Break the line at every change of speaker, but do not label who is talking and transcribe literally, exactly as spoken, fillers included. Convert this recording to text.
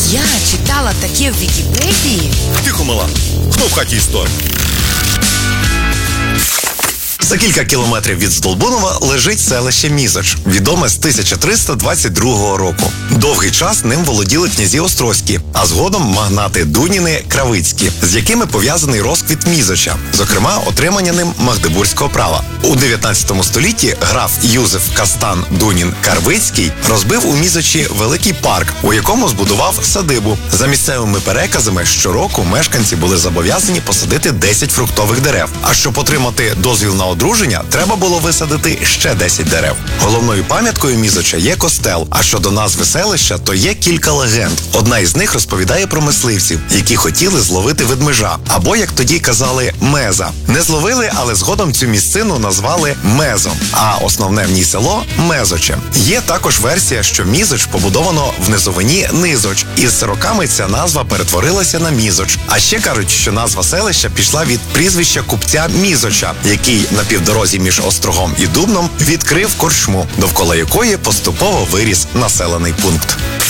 Я читала таке в Вікіпедії.
Тихо, мала. Хто в хаті історик? За кілька кілометрів від Здолбунова лежить селище Мізоч, відоме з тисяча триста двадцять другого року. Довгий час ним володіли князі Острозькі, а згодом магнати Дуніни Кравицькі, з якими пов'язаний розквіт Мізоча, зокрема отримання ним магдебурзького права. У дев'ятнадцятому столітті граф Юзеф Кастан Дунін Карвицький розбив у Мізочі великий парк, у якому збудував садибу. За місцевими переказами, щороку мешканці були зобов'язані посадити десять фруктових дерев. А щоб отримати дозвіл на одруження, треба було висадити ще десять дерев. Головною пам'яткою Мізоча є костел, а щодо назви селища, то є кілька легенд. Одна із них розповідає про мисливців, які хотіли зловити ведмежа, або, як тоді казали, меза. Не зловили, але згодом цю місцину назвали Мезом, а основне в ній село – Мезоче. Є також версія, що Мізоч побудовано в низовині Низоч, і з роками ця назва перетворилася на Мізоч. А ще кажуть, що назва селища пішла від прізвища купця Мізоча, який на півдорозі між Острогом і Дубном відкрив корчму, довкола якої поступово виріс населений пункт.